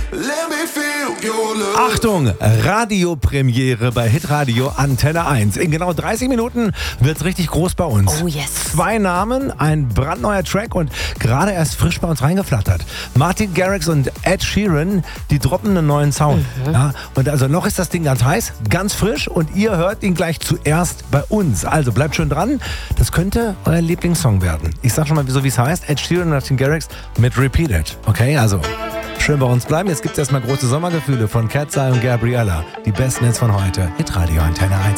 Achtung, Radiopremiere bei Hitradio Antenne 1. In genau 30 Minuten wird's richtig groß bei uns. Oh yes. 2 Namen, ein brandneuer Track und gerade erst frisch bei uns reingeflattert. Martin Garrix und Ed Sheeran, die droppen einen neuen Sound. Ja, und also noch ist das Ding ganz heiß, ganz frisch und ihr hört ihn gleich zuerst bei uns. Also bleibt schön dran, das könnte euer Lieblingssong werden. Ich sag schon mal, wie es heißt, Ed Sheeran und Martin Garrix mit Repeated. Okay, also schön bei uns bleiben. Jetzt gibt's erstmal große Sommergefühle von Cat's Eye und Gabriella. Die besten Hits von heute. Hitradio Antenne 1.